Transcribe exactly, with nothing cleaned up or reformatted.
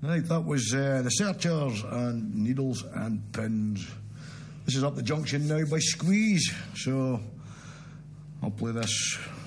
Right, that was uh, The Searchers and Needles and Pins. This is Up the Junction now by Squeeze, so I'll play this